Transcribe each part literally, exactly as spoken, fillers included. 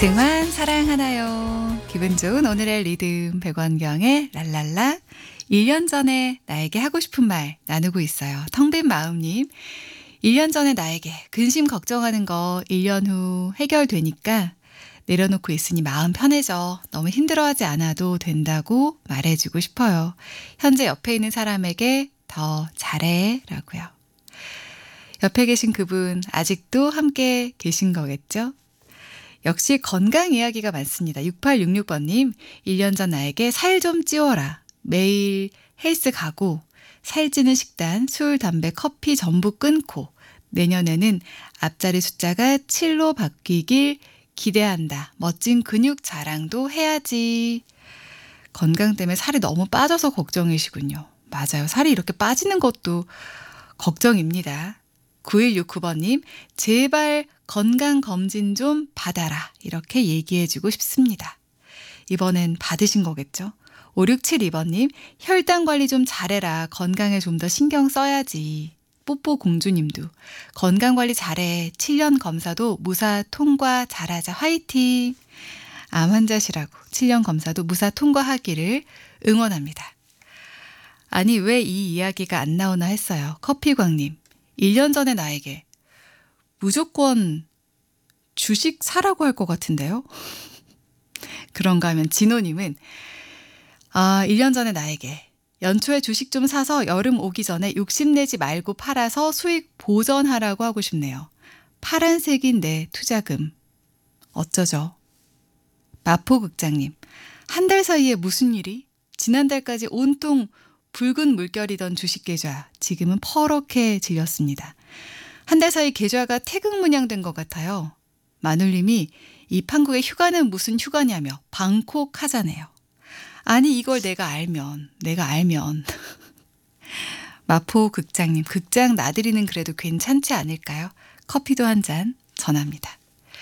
등만 사랑하나요? 기분 좋은 오늘의 리듬 백원경의 랄랄라. 일 년 전에 나에게 하고 싶은 말 나누고 있어요. 텅 빈 마음님. 일 년 전에 나에게 근심 걱정하는 거 일 년 후 해결되니까 내려놓고 있으니 마음 편해져. 너무 힘들어하지 않아도 된다고 말해주고 싶어요. 현재 옆에 있는 사람에게 더 잘해 라고요. 옆에 계신 그분 아직도 함께 계신 거겠죠? 역시 건강 이야기가 많습니다. 육팔육육 번님, 일 년 전 나에게 살 좀 찌워라. 매일 헬스 가고 살찌는 식단, 술, 담배, 커피 전부 끊고 내년에는 앞자리 숫자가 칠로 바뀌길 기대한다. 멋진 근육 자랑도 해야지. 건강 때문에 살이 너무 빠져서 걱정이시군요. 맞아요. 살이 이렇게 빠지는 것도 걱정입니다. 구일육구 번님, 제발 건강검진 좀 받아라. 이렇게 얘기해주고 싶습니다. 이번엔 받으신 거겠죠? 오육칠이 번님, 혈당 관리 좀 잘해라. 건강에 좀 더 신경 써야지. 뽀뽀공주님도 건강관리 잘해. 칠 년 검사도 무사 통과 잘하자. 화이팅. 암 환자시라고 칠 년 검사도 무사 통과하기를 응원합니다. 아니 왜 이 이야기가 안 나오나 했어요. 커피광님, 일 년 전에 나에게 무조건 주식 사라고 할 것 같은데요. 그런가 하면 진호님은 아, 일 년 전에 나에게 연초에 주식 좀 사서 여름 오기 전에 욕심내지 말고 팔아서 수익 보전하라고 하고 싶네요. 파란색인 내 투자금. 어쩌죠? 마포극장님, 한 달 사이에 무슨 일이? 지난달까지 온통 붉은 물결이던 주식 계좌, 지금은 퍼렇게 질렸습니다. 한 달 사이 계좌가 태극문양된 것 같아요. 마눌님이 이 판국의 휴가는 무슨 휴가냐며 방콕 하자네요. 아니 이걸 내가 알면 내가 알면 마포 극장님, 극장 나들이는 그래도 괜찮지 않을까요? 커피도 한 잔 전합니다.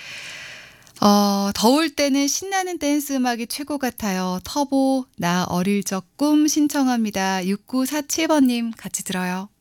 어, 더울 때는 신나는 댄스 음악이 최고 같아요. 터보 나 어릴 적 꿈 신청합니다. 육구사칠 번님 같이 들어요.